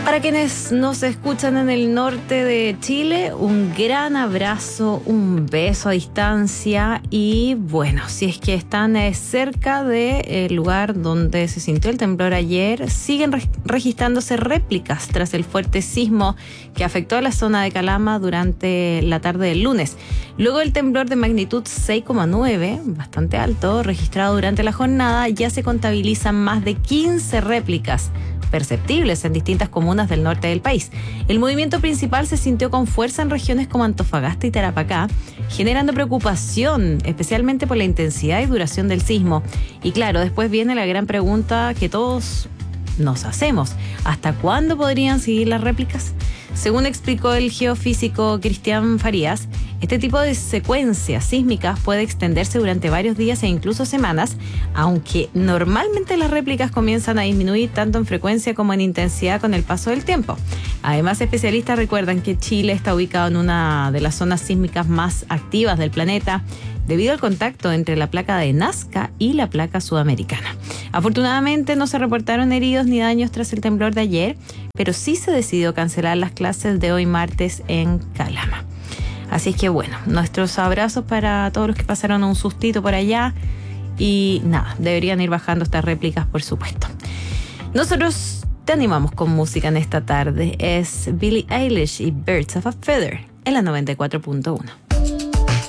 Para quienes nos escuchan en el norte de Chile, un gran abrazo, un beso a distancia y bueno, si es que están cerca del lugar donde se sintió el temblor ayer, siguen registrándose réplicas tras el fuerte sismo que afectó a la zona de Calama durante la tarde del lunes. Luego del temblor de magnitud 6,9, bastante alto, registrado durante la jornada, ya se contabilizan más de 15 réplicas perceptibles en distintas comunas del norte del país. El movimiento principal se sintió con fuerza en regiones como Antofagasta y Tarapacá, generando preocupación, especialmente por la intensidad y duración del sismo. Y claro, después viene la gran pregunta que todos nos hacemos: ¿hasta cuándo podrían seguir las réplicas? Según explicó el geofísico Cristian Farías, este tipo de secuencias sísmicas puede extenderse durante varios días e incluso semanas, aunque normalmente las réplicas comienzan a disminuir tanto en frecuencia como en intensidad con el paso del tiempo. Además, especialistas recuerdan que Chile está ubicado en una de las zonas sísmicas más activas del planeta, debido al contacto entre la placa de Nazca y la placa sudamericana. Afortunadamente no se reportaron heridos ni daños tras el temblor de ayer, pero sí se decidió cancelar las clases de hoy martes en Calama. Así es que bueno, nuestros abrazos para todos los que pasaron un sustito por allá y nada, deberían ir bajando estas réplicas, por supuesto. Nosotros te animamos con música en esta tarde. Es Billie Eilish y Birds of a Feather en la 94.1.